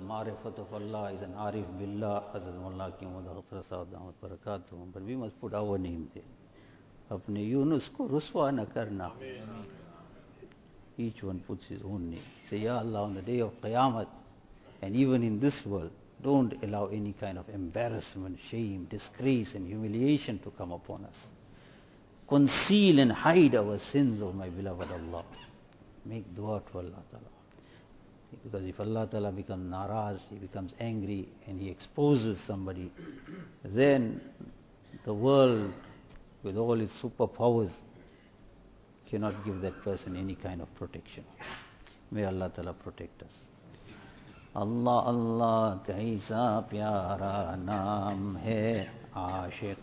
Marifat of Allah is an Arif Billah, Hazrat Mullah Ki Umad Akhtar Sahab Damat Barakatuh. But we must put our name there. Apne Yunus ko ruswa na karna. Each one puts his own name. Say, Ya Allah, on the day of Qiyamah, and even in this world, don't allow any kind of embarrassment, shame, disgrace and humiliation to come upon us. Conceal and hide our sins, O my beloved Allah. Make dua to Allah Ta'ala. Because if Allah Ta'ala becomes naraz, He becomes angry and He exposes somebody, then the world with all its superpowers cannot give that person any kind of protection. May Allah Ta'ala protect us. Allah Allah kaisa pyara naam hai aashiq